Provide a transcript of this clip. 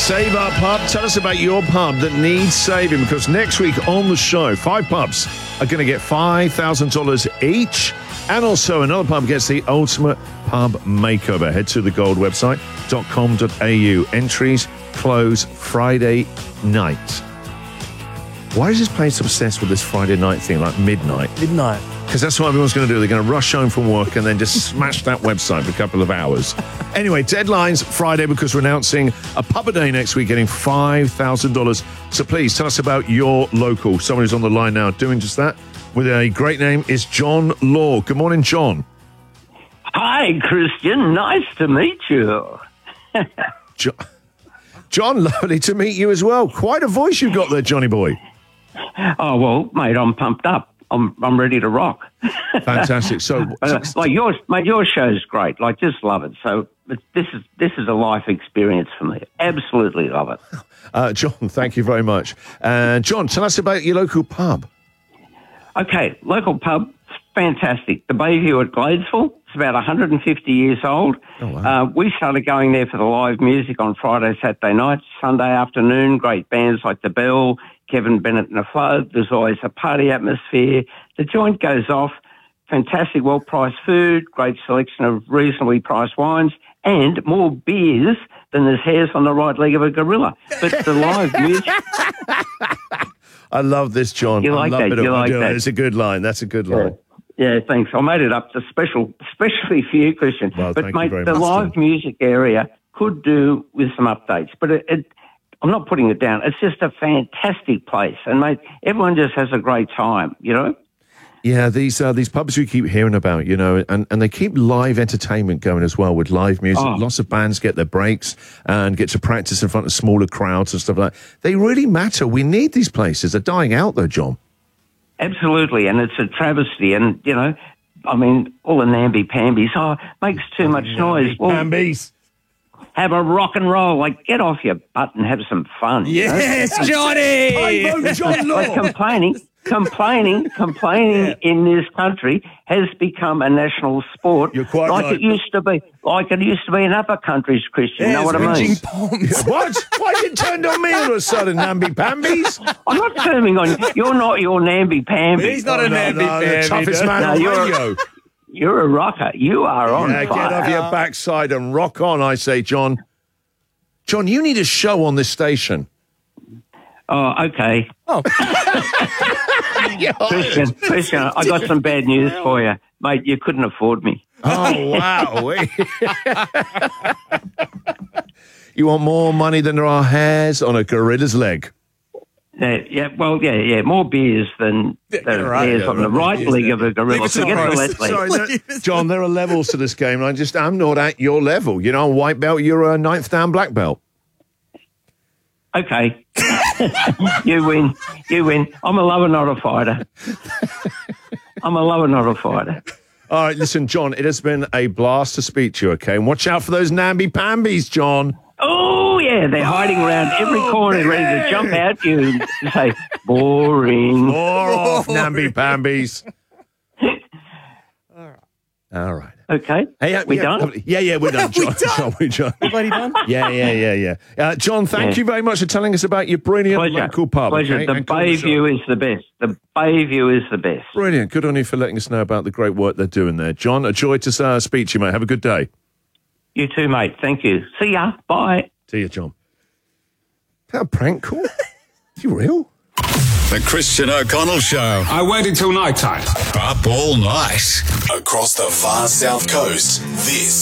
Save Our Pub. Tell us about your pub that needs saving, because next week on the show, 5 pubs are going to get $5,000 each, and also another pub gets the ultimate pub makeover. Head to thegoldwebsite.com.au. Entries close Friday night. Why is this place obsessed with this Friday night thing, like midnight? Midnight. Because that's what everyone's going to do. They're going to rush home from work and then just smash that website for a couple of hours. Anyway, deadline's Friday because we're announcing a pub a day next week getting $5,000. So please tell us about your local. Someone who's on the line now doing just that with a great name is John Law. Good morning, John. Hi, Christian. Nice to meet you. John, lovely to meet you as well. Quite a voice you've got there, Johnny boy. Oh, well, mate, I'm pumped up. I'm ready to rock. Fantastic. So, like yours, mate, your show's great. Like, just love it. So this is a life experience for me. Absolutely love it. John, thank you very much. John, tell us about your local pub. Okay, local pub, fantastic. The Bayview at Gladesville. It's about 150 years old. Oh, wow. We started going there for the live music on Friday, Saturday night, Sunday afternoon. Great bands like The Bell, Kevin Bennett and the Flood. There's always a party atmosphere. The joint goes off. Fantastic, well-priced food, great selection of reasonably priced wines, and more beers than there's hairs on the right leg of a gorilla. But the live music... I love this, John. You like that? You like that? It's a good line. That's a good line. Yeah, thanks. I made it up especially for you, Christian. Well, but, thank you mate, very the much, live music area could do with some updates. But I'm not putting it down. It's just a fantastic place. And, mate, everyone just has a great time, you know? Yeah, these pubs we keep hearing about, you know, and they keep live entertainment going as well with live music. Oh. Lots of bands get their breaks and get to practice in front of smaller crowds and stuff like that. They really matter. We need these places. They're dying out, though, John. Absolutely, and it's a travesty. And, you know, I mean, all the namby-pambies, makes too much noise. Well, Pambies. have a rock and roll. Like, get off your butt and have some fun. Yes, you know? Johnny! I vote John Law. Like complaining in this country has become a national sport. You're quite like right. it used to be in other countries, Christian. You know what I mean? What? Why is it turned on me all of a sudden, namby-pambies? I'm not terming on you. You're not your namby-pamby. He's not a namby-pamby. The toughest man No, on you're- radio. You're a rocker. You are on Yeah, fire. get off your backside and rock on, I say, John. John, you need a show on this station. Oh, okay. Christian, I got some bad news for you. Mate, you couldn't afford me. Oh, wow. You want more money than there are hairs on a gorilla's leg. Yeah, more beers than hairs on the right leg of a gorilla. Forget the left leg. Sorry, John, there are levels to this game, and I'm not at your level. You know, white belt, you're a 9th down black belt. Okay. You win. I'm a lover, not a fighter. All right, listen, John, it has been a blast to speak to you, okay? And watch out for those namby-pambies, John. Oh, yeah, they're hiding around every corner ready to jump at you and say, boring. More off, namby-pambies. All right. Okay, Hey, we done? Yeah, we're done, John. We're done. Everybody done? Yeah. John, thank you very much for telling us about your brilliant local pub. Pleasure. Okay? The And call the show. Bayview is the best. The Bayview is the best. Brilliant. Good on you for letting us know about the great work they're doing there. John, a joy to speak to you, mate. Have a good day. You too, mate. Thank you. See ya. Bye. See you, John. Is that a prank call? Is you real? The Christian O'Connell Show. I waited till night time. Up all night. Across the far south coast, this